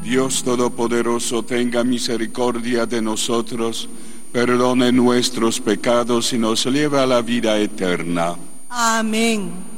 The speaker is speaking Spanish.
Dios Todopoderoso, tenga misericordia de nosotros, perdone nuestros pecados y nos lleve a la vida eterna. Amén.